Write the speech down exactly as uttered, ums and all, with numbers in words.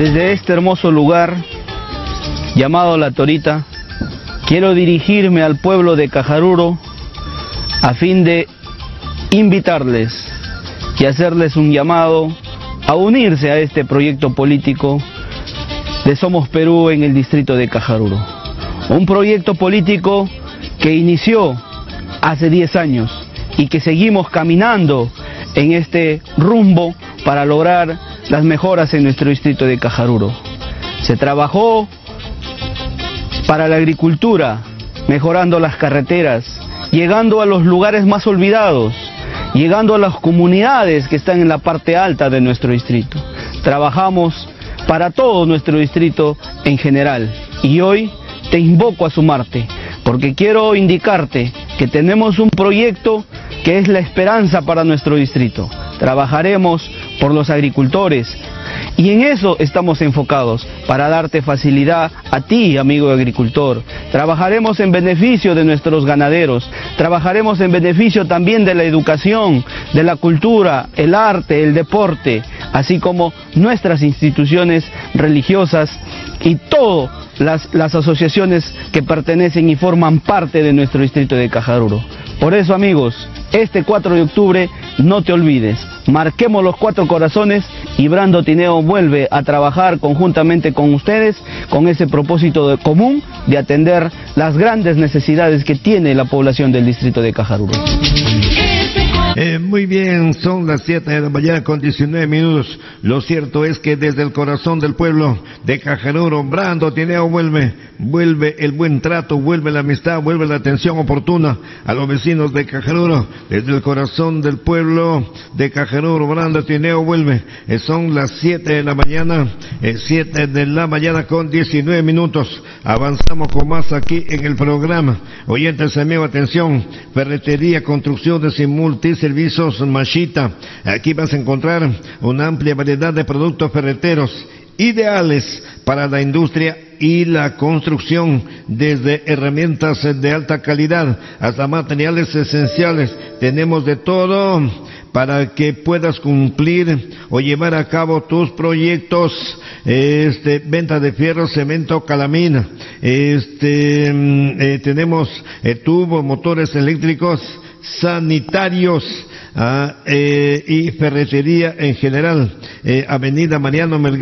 Desde este hermoso lugar, llamado La Torita, quiero dirigirme al pueblo de Cajaruro a fin de invitarles y hacerles un llamado a unirse a este proyecto político de Somos Perú en el distrito de Cajaruro. Un proyecto político que inició hace diez años y que seguimos caminando en este rumbo para lograr las mejoras en nuestro distrito de Cajaruro. Se trabajó para la agricultura, mejorando las carreteras, llegando a los lugares más olvidados, llegando a las comunidades que están en la parte alta de nuestro distrito. Trabajamos para todo nuestro distrito en general y hoy te invoco a sumarte, porque quiero indicarte que tenemos un proyecto que es la esperanza para nuestro distrito. Trabajaremos por los agricultores y en eso estamos enfocados, para darte facilidad a ti, amigo agricultor. Trabajaremos en beneficio de nuestros ganaderos, trabajaremos en beneficio también de la educación, de la cultura, el arte, el deporte, así como nuestras instituciones religiosas y todas las, las asociaciones que pertenecen y forman parte de nuestro distrito de Cajaruro. Por eso, amigos, este cuatro de octubre no te olvides, marquemos los cuatro corazones y Brando Tineo vuelve a trabajar conjuntamente con ustedes con ese propósito de común de atender las grandes necesidades que tiene la población del distrito de Cajaruro. Eh, muy bien, son las siete de la mañana con diecinueve minutos. Lo cierto es que desde el corazón del pueblo de Cajaruro, Brando Tineo vuelve, vuelve el buen trato, vuelve la amistad, vuelve la atención oportuna a los vecinos de Cajaruro. Desde el corazón del pueblo de Cajaruro, Brando Tineo vuelve. Eh, son las siete de la mañana, eh, siete de la mañana con diecinueve minutos. Avanzamos con más aquí en el programa. Oyentes amigos, atención, ferretería, construcciones y multis servicios Mashita. Aquí vas a encontrar una amplia variedad de productos ferreteros ideales para la industria y la construcción, desde herramientas de alta calidad hasta materiales esenciales. Tenemos de todo para que puedas cumplir o llevar a cabo tus proyectos. Este, venta de fierro, cemento, calamina. Este, eh, tenemos eh, tubos, motores eléctricos, sanitarios, ah, eh, y ferretería en general. Eh, Avenida Mariano Melgar.